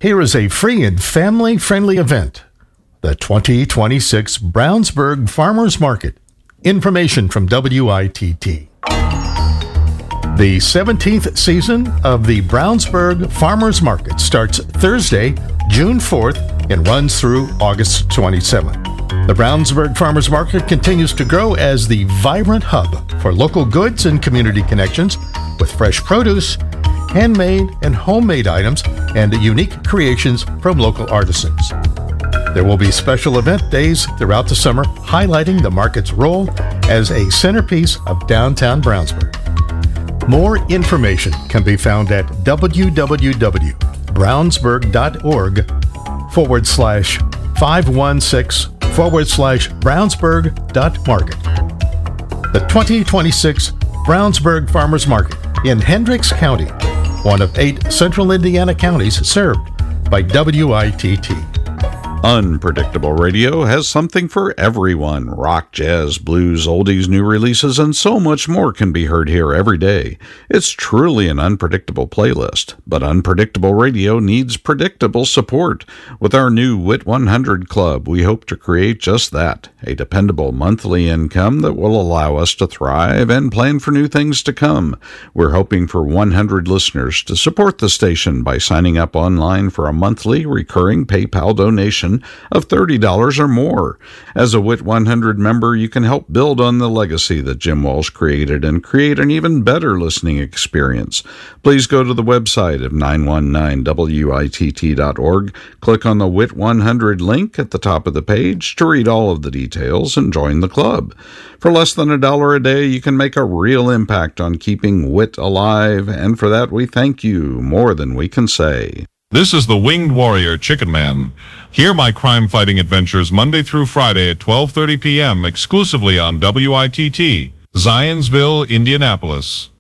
Here is a free and family-friendly event. The 2026 Brownsburg Farmers Market. Information from WITT. The 17th season of the Brownsburg Farmers Market starts Thursday, June 4th and runs through August 27th. The Brownsburg Farmers Market continues to grow as the vibrant hub for local goods and community connections with fresh produce, handmade and homemade items, and unique creations from local artisans. There will be special event days throughout the summer highlighting the market's role as a centerpiece of downtown Brownsburg. More information can be found at www.brownsburg.org/516/Brownsburg.market. The 2026 Brownsburg Farmers Market in Hendricks County, one of 8 central Indiana counties served by WITT. Unpredictable Radio has something for everyone. Rock, jazz, blues, oldies, new releases, and so much more can be heard here every day. It's truly an unpredictable playlist, but Unpredictable Radio needs predictable support. With our new WIT 100 Club, we hope to create just that, a dependable monthly income that will allow us to thrive and plan for new things to come. We're hoping for 100 listeners to support the station by signing up online for a monthly recurring PayPal donation of $30 or more. As a WIT 100 member, you can help build on the legacy that Jim Walsh created and create an even better listening experience. Please go to the website of 919witt.org, click on the WIT 100 link at the top of the page to read all of the details and join the club. For less than $1 a day, you can make a real impact on keeping WIT alive, and for that we thank you more than we can say. This is the Winged Warrior Chicken Man. Hear my crime-fighting adventures Monday through Friday at 12:30 p.m. exclusively on WITT, Zionsville, Indianapolis.